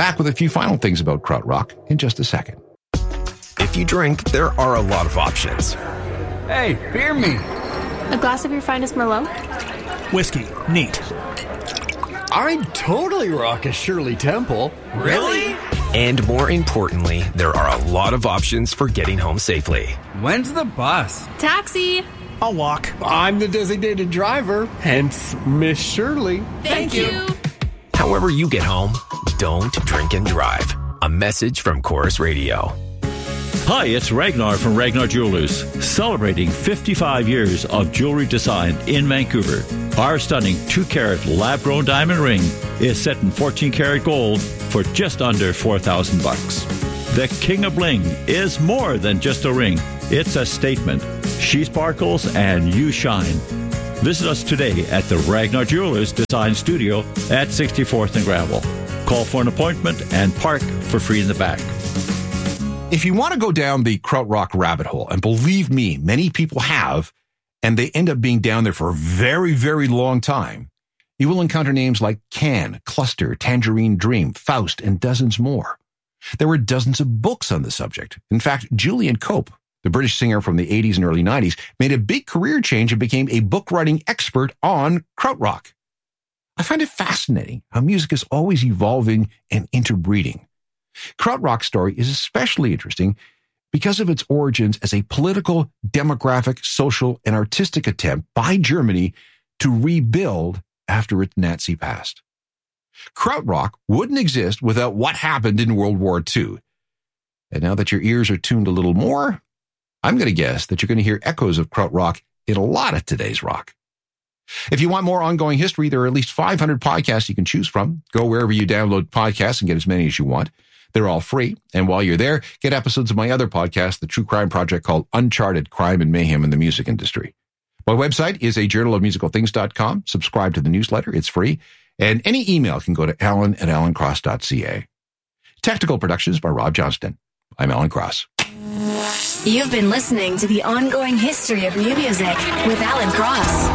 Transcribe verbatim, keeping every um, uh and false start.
Back with a few final things about Krautrock in just a second. If you drink, there are a lot of options. Hey, beer me. A glass of your finest Merlot? Whiskey. Neat. I'd totally rock a Shirley Temple. Really? And more importantly, there are a lot of options for getting home safely. When's the bus? Taxi! I'll walk. I'm the designated driver, hence Miss Shirley. Thank you. However you get home, don't drink and drive. A message from Chorus Radio. Hi, it's Ragnar from Ragnar Jewelers, celebrating fifty-five years of jewelry design in Vancouver. Our stunning two-carat lab-grown diamond ring is set in fourteen karat gold for just under four thousand bucks. The King of Bling is more than just a ring. It's a statement. She sparkles and you shine. Visit us today at the Ragnar Jewelers Design Studio at sixty-fourth and Gravel. Call for an appointment and park for free in the back. If you want to go down the Krautrock rabbit hole, and believe me, many people have, and they end up being down there for a very, very long time, you will encounter names like Can, Cluster, Tangerine Dream, Faust, and dozens more. There were dozens of books on the subject. In fact, Julian Cope, the British singer from the eighties and early nineties, made a big career change and became a book-writing expert on Krautrock. I find it fascinating how music is always evolving and interbreeding. Krautrock's story is especially interesting because of its origins as a political, demographic, social, and artistic attempt by Germany to rebuild after its Nazi past. Krautrock wouldn't exist without what happened in World War Two. And now that your ears are tuned a little more, I'm going to guess that you're going to hear echoes of Krautrock in a lot of today's rock. If you want more ongoing history, there are at least five hundred podcasts you can choose from. Go wherever you download podcasts and get as many as you want. They're all free. And while you're there, get episodes of my other podcast, the True Crime Project, called Uncharted: Crime and Mayhem in the Music Industry. My website is a journal of musical things dot com. Subscribe to the newsletter. It's free. And any email can go to alan at alan cross dot c a. Technical productions by Rob Johnston. I'm Alan Cross. You've been listening to The Ongoing History of New Music with Alan Cross.